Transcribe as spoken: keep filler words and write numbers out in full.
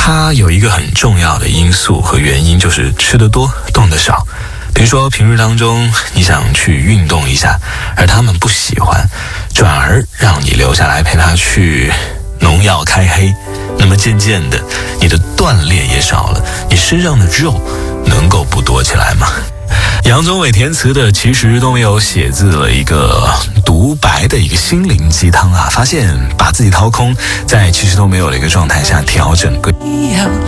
它有一个很重要的因素和原因，就是吃得多，动得少。比如说平日当中你想去运动一下，而他们不喜欢，转而让你留下来陪他去农药开黑，那么渐渐的你的锻炼也少了，你身上的肉能够不多起来吗？杨宗纬填词的其实都没有写字了一个独白的一个心灵鸡汤啊，发现把自己掏空，在其实都没有的一个状态下调整个